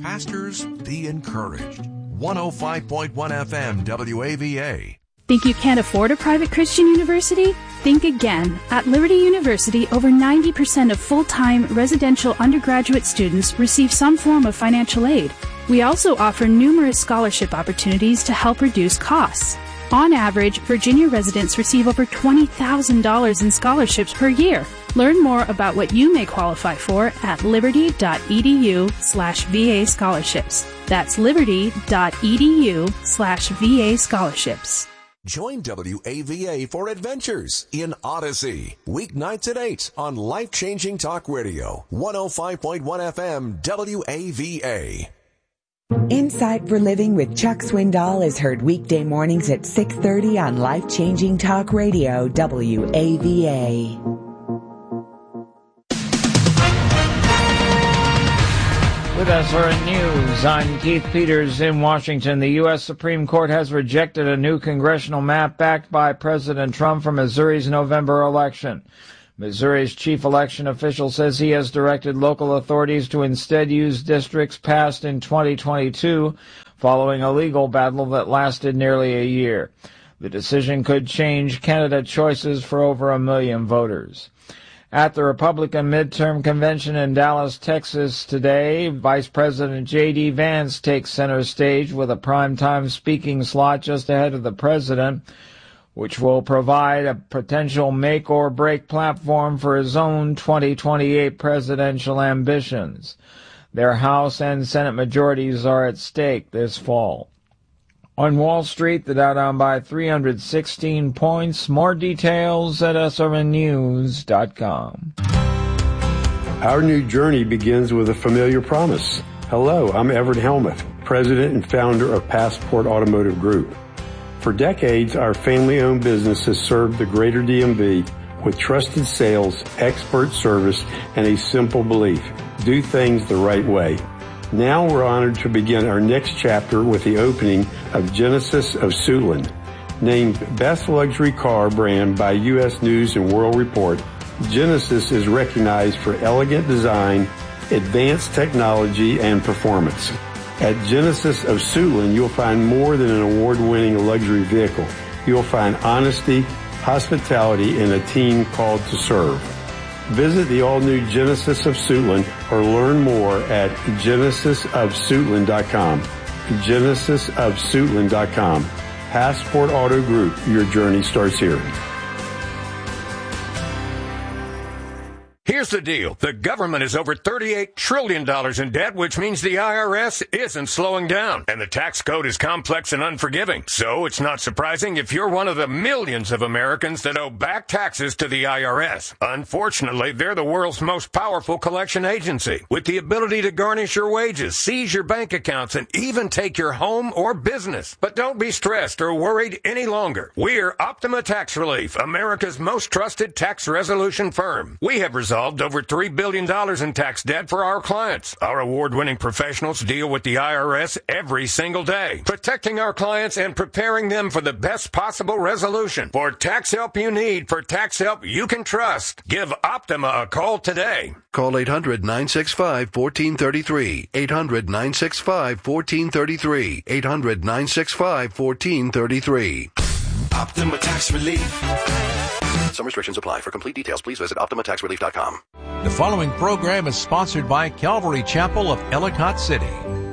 Pastors, be encouraged. 105.1 FM WAVA. Think you can't afford a private Christian university? Think again. At Liberty University, over 90% of full-time residential undergraduate students receive some form of financial aid. We also offer numerous scholarship opportunities to help reduce costs. On average, Virginia residents receive over $20,000 in scholarships per year. Learn more about what you may qualify for at liberty.edu/VA scholarships. That's liberty.edu/VA scholarships. Join WAVA for adventures in Odyssey. Weeknights at 8 on Life-Changing Talk Radio. 105.1 FM WAVA. Insight for Living with Chuck Swindoll is heard weekday mornings at 6:30 on Life-Changing Talk Radio, WAVA. With SRN News, I'm Keith Peters in Washington. The U.S. Supreme Court has rejected a new congressional map backed by President Trump for Missouri's November election. Missouri's chief election official says he has directed local authorities to instead use districts passed in 2022, following a legal battle that lasted nearly a year. The decision could change candidate choices for over 1 million voters. At the Republican midterm convention in Dallas, Texas today, Vice President J.D. Vance takes center stage with a primetime speaking slot just ahead of the president, which will provide a potential make-or-break platform for his own 2028 presidential ambitions. Their House and Senate majorities are at stake this fall. On Wall Street, the Dow down by 316 points. More details at srnnews.com. Our new journey begins with a familiar promise. Hello, I'm Everett Helmuth, president and founder of Passport Automotive Group. For decades, our family-owned business has served the greater DMV with trusted sales, expert service, and a simple belief: do things the right way. Now we're honored to begin our next chapter with the opening of Genesis of Suitland. Named Best Luxury Car Brand by U.S. News and World Report, Genesis is recognized for elegant design, advanced technology, and performance. At Genesis of Suitland, you'll find more than an award-winning luxury vehicle. You'll find honesty, hospitality, and a team called to serve. Visit the all-new Genesis of Suitland or learn more at genesisofsuitland.com. genesisofsuitland.com. Passport Auto Group, your journey starts here. Here's the deal. The government is over $38 trillion in debt, which means the IRS isn't slowing down. And the tax code is complex and unforgiving. So it's not surprising if you're one of the millions of Americans that owe back taxes to the IRS. Unfortunately, they're the world's most powerful collection agency, with the ability to garnish your wages, seize your bank accounts, and even take your home or business. But don't be stressed or worried any longer. We're Optima Tax Relief, America's most trusted tax resolution firm. We have resolved over $3 billion in tax debt for our clients. Our award-winning professionals deal with the IRS every single day, protecting our clients and preparing them for the best possible resolution. For tax help you need, for tax help you can trust, give Optima a call today. Call 800-965-1433. 800-965-1433. 800-965-1433. Optima Tax Relief. Some restrictions apply. For complete details, please visit OptimaTaxRelief.com. The following program is sponsored by Calvary Chapel of Ellicott City.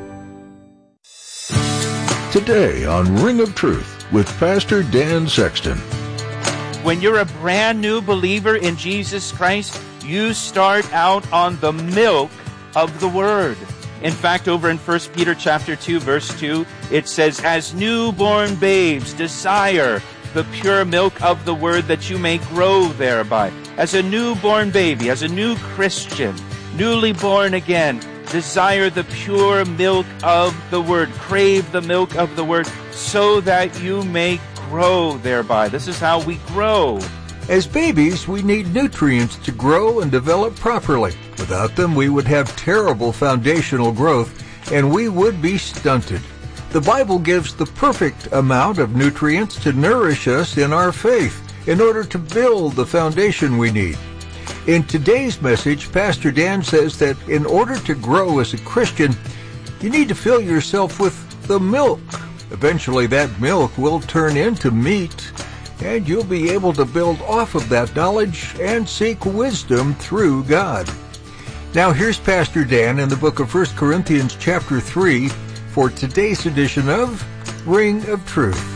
Today on Ring of Truth with Pastor Dan Sexton. When you're a brand new believer in Jesus Christ, you start out on the milk of the Word. In fact, over in 1 Peter chapter 2, verse 2, it says, as newborn babes desire the pure milk of the Word that you may grow thereby. As a newborn baby, as a new Christian, newly born again, desire the pure milk of the Word. Crave the milk of the Word so that you may grow thereby. This is how we grow. As babies, we need nutrients to grow and develop properly. Without them, we would have terrible foundational growth and we would be stunted. The Bible gives the perfect amount of nutrients to nourish us in our faith in order to build the foundation we need. In today's message, Pastor Dan says that in order to grow as a Christian, You need to fill yourself with the milk. Eventually that milk will turn into meat, and you'll be able to build off of that knowledge and seek wisdom through God. Now here's Pastor Dan in the book of 1 Corinthians chapter 3 for today's edition of Ring of Truth.